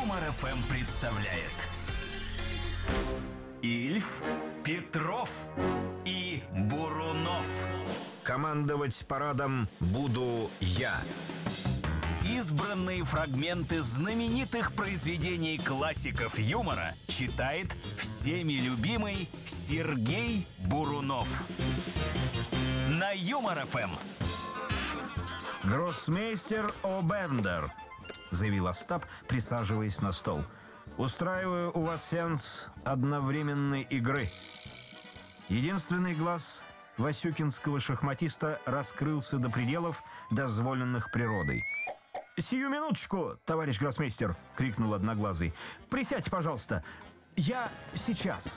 Юмор ФМ представляет Ильф, Петров и Бурунов. Командовать парадом буду я. Избранные фрагменты знаменитых произведений классиков юмора читает всеми любимый Сергей Бурунов. На Юмор ФМ. «Гроссмейстер О'Бендер», — заявил Остап, присаживаясь на стол. «Устраиваю у вас сеанс одновременной игры». Единственный глаз васюкинского шахматиста раскрылся до пределов, дозволенных природой. «Сию минуточку, товарищ гроссмейстер!» — крикнул Одноглазый. «Присядьте, пожалуйста! Я сейчас!»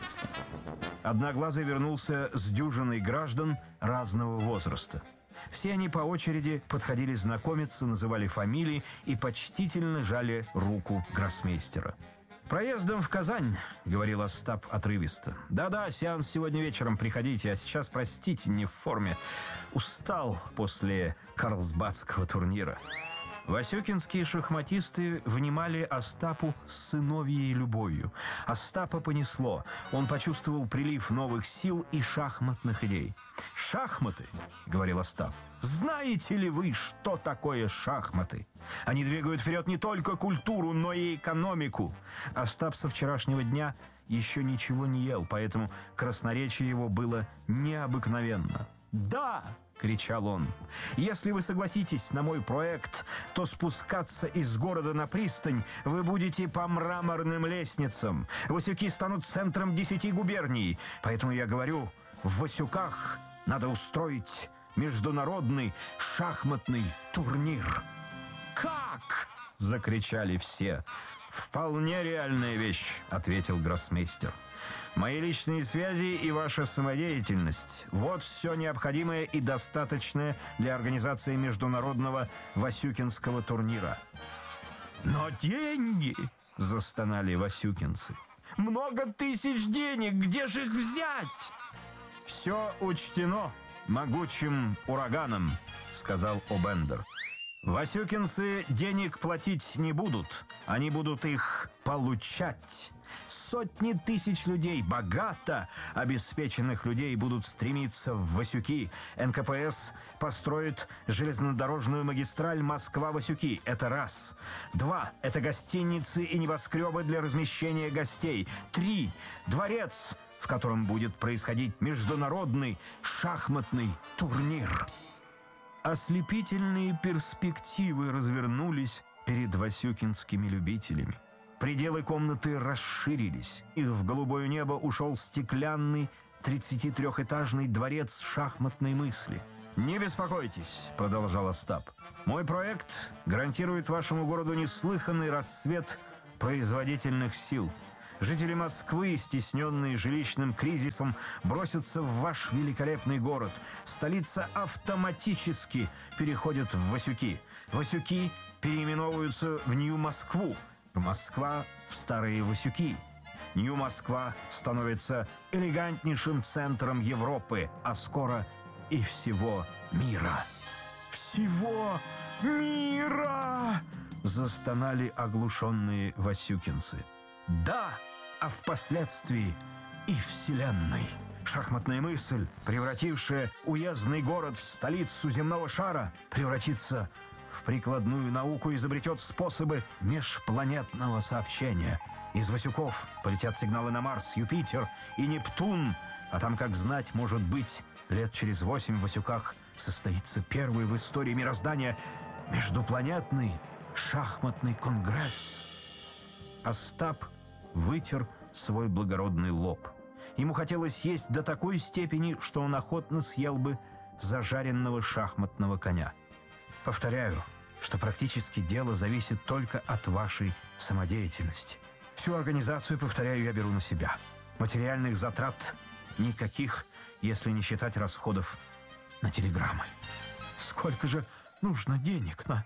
Одноглазый вернулся с дюжиной граждан разного возраста. Все они по очереди подходили знакомиться, называли фамилии и почтительно жали руку гроссмейстера. «Проездом в Казань», — говорил Остап отрывисто. «Да-да, сеанс сегодня вечером, приходите, а сейчас, простите, не в форме. Устал после карлсбадского турнира». Васюкинские шахматисты внимали Остапу с сыновьей любовью. Остапа понесло. Он почувствовал прилив новых сил и шахматных идей. «Шахматы», — говорил Остап. «Знаете ли вы, что такое шахматы? Они двигают вперед не только культуру, но и экономику». Остап со вчерашнего дня еще ничего не ел, поэтому красноречие его было необыкновенно. «Да!» — кричал он. «Если вы согласитесь на мой проект, то спускаться из города на пристань вы будете по мраморным лестницам. Васюки станут центром 10 губерний. Поэтому я говорю, в Васюках надо устроить международный шахматный турнир». «Как?» — закричали все. «Вполне реальная вещь», — ответил гроссмейстер. «Мои личные связи и ваша самодеятельность — вот все необходимое и достаточное для организации международного васюкинского турнира». «Но деньги!» — застонали васюкинцы. «Много тысяч денег! Где же их взять?» «Все учтено могучим ураганом», — сказал О'Бендер. «Васюкинцы денег платить не будут, они будут их получать. Сотни тысяч людей, богато обеспеченных людей, будут стремиться в Васюки. НКПС построит железнодорожную магистраль Москва-Васюки. Это раз. 2. Это гостиницы и небоскребы для размещения гостей. 3. Дворец, в котором будет происходить международный шахматный турнир». Ослепительные перспективы развернулись перед васюкинскими любителями. Пределы комнаты расширились, и в голубое небо ушел стеклянный 33-этажный дворец шахматной мысли. «Не беспокойтесь», — продолжал Остап. «Мой проект гарантирует вашему городу неслыханный расцвет производительных сил. Жители Москвы, стесненные жилищным кризисом, бросятся в ваш великолепный город. Столица автоматически переходит в Васюки. Васюки переименовываются в Нью-Москву. Москва в старые Васюки. Нью-Москва становится элегантнейшим центром Европы, а скоро и всего мира». «Всего мира!» — застонали оглушенные васюкинцы. «Да, а впоследствии и вселенной. Шахматная мысль, превратившая уездный город в столицу земного шара, превратится в прикладную науку, изобретет способы межпланетного сообщения. Из Васюков полетят сигналы на Марс, Юпитер и Нептун, а там, как знать, может быть, лет через 8 в Васюках состоится первый в истории мироздания междупланетный шахматный конгресс». Остап вытер свой благородный лоб. Ему хотелось есть до такой степени, что он охотно съел бы зажаренного шахматного коня. «Повторяю, что практически дело зависит только от вашей самодеятельности. Всю организацию, повторяю, я беру на себя. Материальных затрат никаких, если не считать расходов на телеграммы». «Сколько же нужно денег на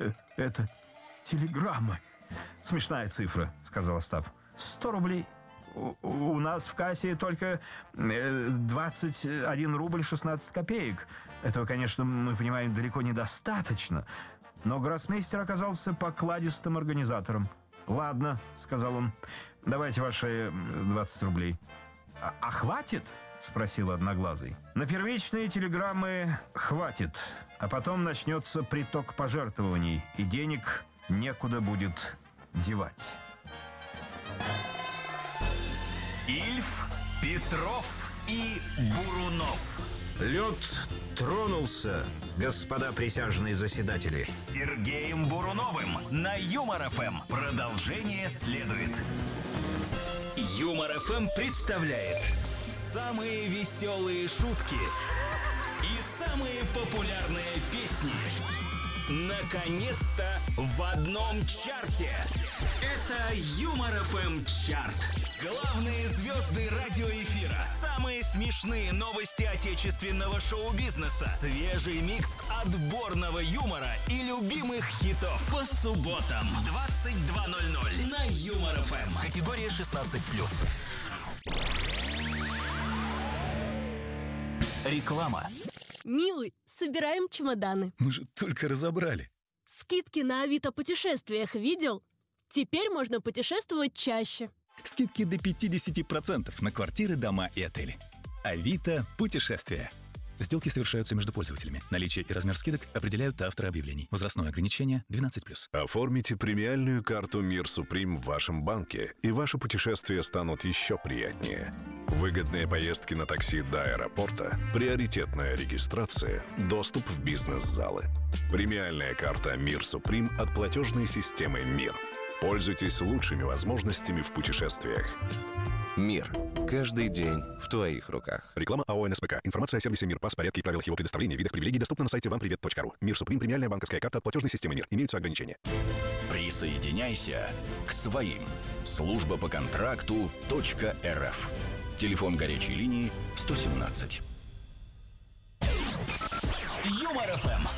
телеграммы?» «Смешная цифра», — сказал Остап. 100 рублей. У нас в кассе только 21 рубль 16 копеек. Этого, конечно, мы понимаем, далеко недостаточно. Но гроссмейстер оказался покладистым организатором. «Ладно», — сказал он, — «давайте ваши 20 рублей». «А хватит?» — спросил Одноглазый. «На первичные телеграммы хватит, а потом начнется приток пожертвований, и денег некуда будет девать». Ильф, Петров и Бурунов. Лед тронулся, господа присяжные заседатели. С Сергеем Буруновым на Юмор-ФМ. Продолжение следует. Юмор-ФМ представляет самые веселые шутки и самые популярные песни. Наконец-то в одном чарте. Это Юмор-ФМ чарт. Главные звезды радиоэфира. Самые смешные новости отечественного шоу-бизнеса. Свежий микс отборного юмора и любимых хитов. По субботам в 22:00 на Юмор-ФМ. Категория 16+. Реклама. Милый, собираем чемоданы. Мы же только разобрали. Скидки на Авито путешествиях видел? Теперь можно путешествовать чаще. Скидки до 50% на квартиры, дома и отели. Авито путешествия. Сделки совершаются между пользователями. Наличие и размер скидок определяют авторы объявлений. Возрастное ограничение 12+. Оформите премиальную карту «Мир Суприм» в вашем банке, и ваши путешествия станут еще приятнее. Выгодные поездки на такси до аэропорта, приоритетная регистрация, доступ в бизнес-залы. Премиальная карта «Мир Суприм» от платежной системы «Мир». Пользуйтесь лучшими возможностями в путешествиях. Мир. Каждый день в твоих руках. Реклама АО «НСПК». Информация о сервисе «Мир», порядке и правилах его предоставления, видах привилегий доступна на сайте вампривет.ру. «Мир Суприм» — премиальная банковская карта от платежной системы «Мир». Имеются ограничения. Присоединяйся к своим. Служба по контракту .рф. Телефон горячей линии 117. Юмор-ФМ.